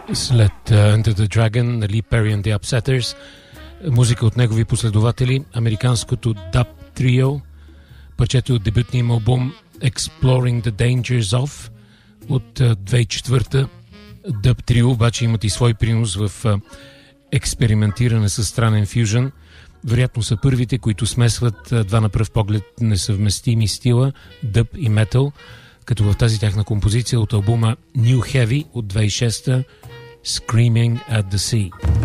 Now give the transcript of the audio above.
След Enter the Dragon на Lee Perry and the Upsetters, музика от негови последователи, американското Dub Trio, парчето от дебютния им албум Exploring the Dangers of от 2004. Dub Trio обаче имат и свой принос в експериментиране с странен фюжън. Вероятно са първите, които смесват два на пръв поглед несъвместими стила, дъб и метал, като в тази тяхна композиция от албума New Heavy от 2006 Screaming at the Sea.